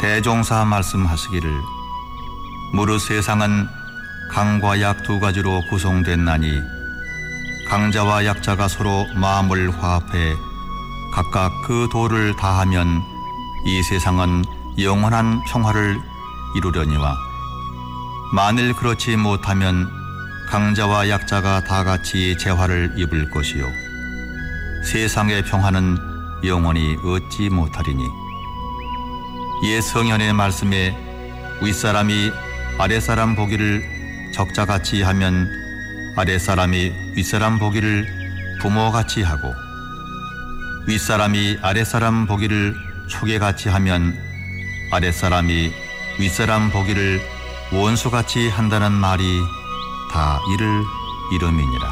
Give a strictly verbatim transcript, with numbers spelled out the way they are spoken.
대종사 말씀하시기를 무릇 세상은 강과 약 두 가지로 구성됐나니 강자와 약자가 서로 마음을 화합해 각각 그 도를 다하면 이 세상은 영원한 평화를 이루려니와 만일 그렇지 못하면 강자와 약자가 다 같이 재화를 입을 것이요 세상의 평화는 영원히 얻지 못하리니 옛 성현의 말씀에 윗사람이 아랫사람 보기를 적자같이 하면 아랫사람이 윗사람 보기를 부모같이 하고 윗사람이 아랫사람 보기를 초계같이 하면 아랫사람이 윗사람 보기를 원수같이 한다는 말이 다 이를 이름이니라.